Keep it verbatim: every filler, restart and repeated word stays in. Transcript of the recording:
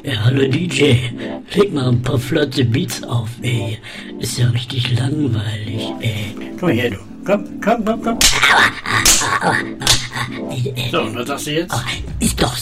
Ja, hallo D J, leg mal ein paar flotte Beats auf, ey. Ist ja richtig langweilig, ey. Komm her, du. Komm, komm, komm, komm. Ey, ey, So, und was sagst du jetzt? oh, ist doch